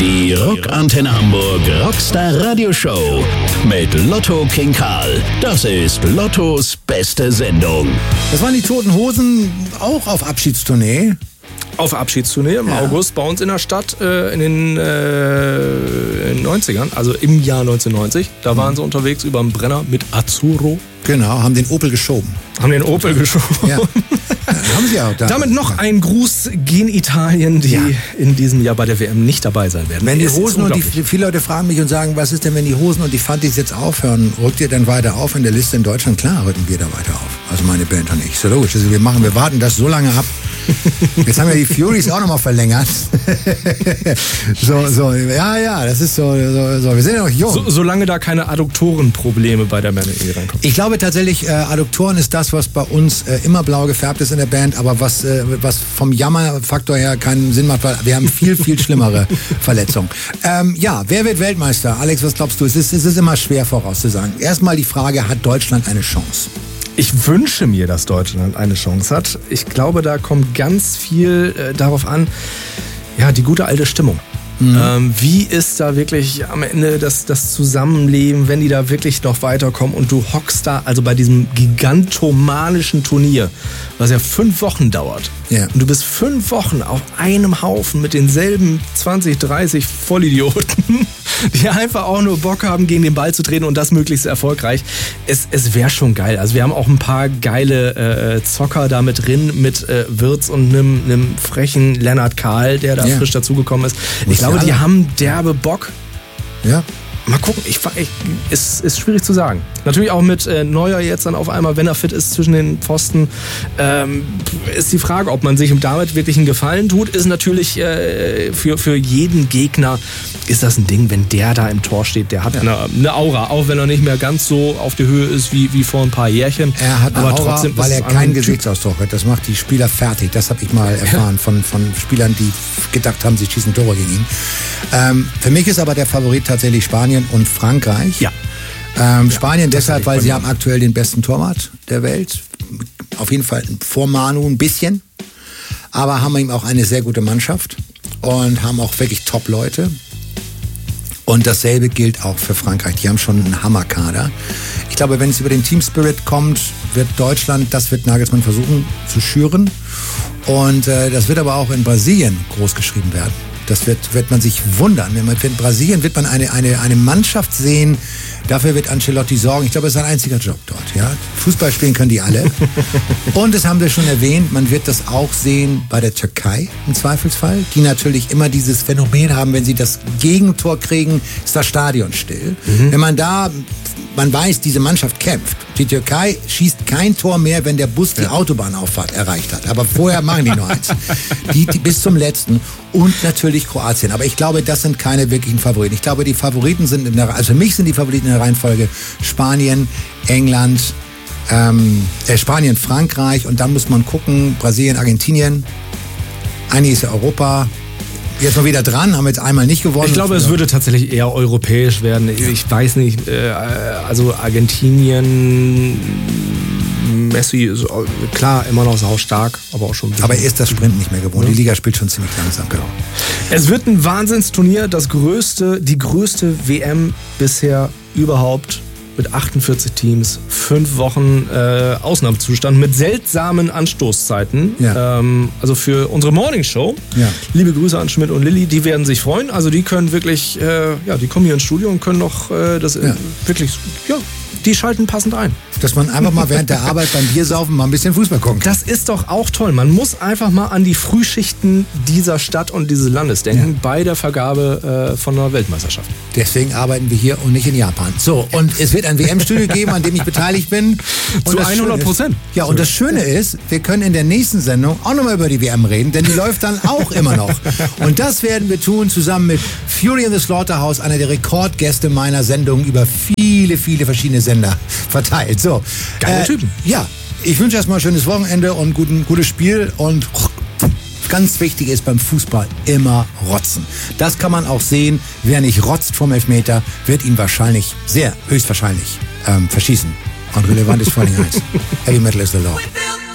Die Rockantenne Hamburg Rockstar Radio Show mit Lotto King Karl. Das ist Lottos beste Sendung. Das waren die Toten Hosen auch auf Abschiedstournee. Auf Abschiedstournee im August bei uns in der Stadt in den 90ern, also im Jahr 1990. Da waren sie unterwegs über den Brenner mit Azzurro. Genau, haben den Opel geschoben. Ja. Haben sie auch da. Damit noch ein Gruß gen Italien, die in diesem Jahr bei der WM nicht dabei sein werden. Wenn die Hosen und viele Leute fragen mich und sagen, was ist denn, wenn die Hosen und die Fantis jetzt aufhören, rückt ihr dann weiter auf in der Liste in Deutschland? Klar, rücken wir da weiter auf. Also meine Band und ich. So logisch. Also wir warten das so lange ab. Jetzt haben ja die Furies auch nochmal verlängert. Das ist so. Wir sind ja noch jung. Solange da keine Adduktorenprobleme bei der Band reinkommen. Ich glaube tatsächlich, Adduktoren ist das, was bei uns immer blau gefärbt ist in der Band, aber was vom Jammerfaktor her keinen Sinn macht, weil wir haben viel, viel schlimmere Verletzungen. Wer wird Weltmeister? Alex, was glaubst du? Es ist immer schwer vorauszusagen. Erstmal die Frage, hat Deutschland eine Chance? Ich wünsche mir, dass Deutschland eine Chance hat. Ich glaube, da kommt ganz viel darauf an, die gute alte Stimmung. Wie ist da wirklich am Ende das Zusammenleben, wenn die da wirklich noch weiterkommen und du hockst da, also bei diesem gigantomanischen Turnier, was ja 5 Wochen dauert. Ja. Und du bist 5 Wochen auf einem Haufen mit denselben 20, 30 Vollidioten, die einfach auch nur Bock haben, gegen den Ball zu treten und das möglichst erfolgreich. Es wäre schon geil. Also wir haben auch ein paar geile Zocker da mit drin, mit Wirtz und einem frechen Lennart Kahl, der da frisch dazugekommen ist. Ich glaube, die haben derbe Bock. Ja. Mal gucken, ist schwierig zu sagen. Natürlich auch mit Neuer jetzt dann auf einmal, wenn er fit ist zwischen den Pfosten, ist die Frage, ob man sich damit wirklich einen Gefallen tut, ist natürlich für jeden Gegner ist das ein Ding, wenn der da im Tor steht, der hat eine Aura, auch wenn er nicht mehr ganz so auf der Höhe ist wie vor ein paar Jährchen. Er hat eine aber Aura, trotzdem weil er keinen Gesichtsausdruck hat. Das macht die Spieler fertig. Das habe ich mal erfahren von Spielern, die gedacht haben, sie schießen Tore gegen ihn. Für mich ist aber der Favorit tatsächlich Spanien und Frankreich. Ja. Spanien deshalb, weil sie haben aktuell den besten Torwart der Welt. Auf jeden Fall vor Manu ein bisschen. Aber haben eben auch eine sehr gute Mannschaft und haben auch wirklich Top-Leute. Und dasselbe gilt auch für Frankreich. Die haben schon einen Hammerkader. Ich glaube, wenn es über den Team Spirit kommt, wird Deutschland, das wird Nagelsmann versuchen zu schüren. Und das wird aber auch in Brasilien groß geschrieben werden. Das wird man sich wundern. In Brasilien wird man eine Mannschaft sehen, dafür wird Ancelotti sorgen. Ich glaube, das ist sein einziger Job dort. Ja? Fußball spielen können die alle. Und das haben wir schon erwähnt, man wird das auch sehen bei der Türkei im Zweifelsfall, die natürlich immer dieses Phänomen haben, wenn sie das Gegentor kriegen, ist das Stadion still. Wenn man weiß, diese Mannschaft kämpft. Die Türkei schießt kein Tor mehr, wenn der Bus die Autobahnauffahrt erreicht hat. Aber vorher machen die nur eins. Die bis zum letzten. Und natürlich Kroatien. Aber ich glaube, das sind keine wirklichen Favoriten. Ich glaube, die Favoriten sind, für mich sind die Favoriten in der Reihenfolge Spanien, England, Spanien, Frankreich. Und dann muss man gucken, Brasilien, Argentinien. Eigentlich ist ja Europa jetzt mal wieder dran, haben wir jetzt einmal nicht gewonnen. Ich glaube, es würde tatsächlich eher europäisch werden. Ich weiß nicht, also Argentinien, Messi ist klar immer noch saustark, aber auch schon. Aber er ist das Sprint nicht mehr gewohnt. Die Liga spielt schon ziemlich langsam. Genau. Es wird ein Wahnsinnsturnier, die größte WM bisher überhaupt. Mit 48 Teams, 5 Wochen Ausnahmezustand mit seltsamen Anstoßzeiten. Ja. Also für unsere Morningshow. Ja. Liebe Grüße an Schmidt und Lilly, die werden sich freuen. Also die können wirklich, die kommen hier ins Studio und können noch wirklich, die schalten passend ein. Dass man einfach mal während der Arbeit beim Biersaufen mal ein bisschen Fußball gucken kann. Das ist doch auch toll. Man muss einfach mal an die Frühschichten dieser Stadt und dieses Landes denken bei der Vergabe von einer Weltmeisterschaft. Deswegen arbeiten wir hier und nicht in Japan. So, und es wird ein WM-Studio geben, an dem ich beteiligt bin. Und zu 100%. Ja, und das Schöne ist, wir können in der nächsten Sendung auch nochmal über die WM reden, denn die läuft dann auch immer noch. Und das werden wir tun zusammen mit Fury in the Slaughterhouse, einer der Rekordgäste meiner Sendung über viele, viele verschiedene Sender verteilt. So, geile Typen. Ja, ich wünsche erstmal ein schönes Wochenende und gutes Spiel und ganz wichtig ist beim Fußball immer rotzen. Das kann man auch sehen. Wer nicht rotzt vom Elfmeter, wird ihn höchstwahrscheinlich verschießen. Und relevant ist vor allem eins. Heavy Metal is the law.